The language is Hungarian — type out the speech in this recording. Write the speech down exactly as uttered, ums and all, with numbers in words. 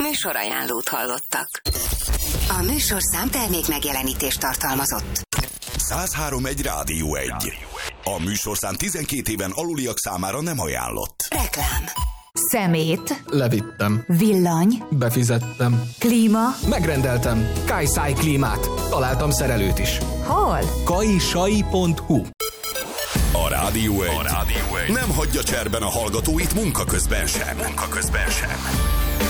Műsorajánlót hallottak. A műsorszám termék megjelenítést tartalmazott. száz három egy Rádió egy. A műsorszám tizenkét éven aluliak számára nem ajánlott. Reklám. Szemét. Levittem. Villany. Befizettem. Klíma. Megrendeltem. Kajszáj klímát. Találtam szerelőt is. Hol? kajsai pont hu. A Rádió egy. A Rádió egy nem hagyja cserben a hallgatóit munka közben sem. Munka közben sem.